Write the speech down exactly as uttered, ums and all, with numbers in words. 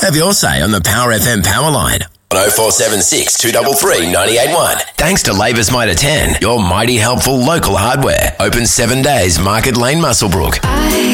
Have your say on the Power F M power line on oh four seven six, two three three, nine eight one. Thanks to Labour's Motor ten, your mighty helpful local hardware. Open seven days, Market Lane, Muswellbrook.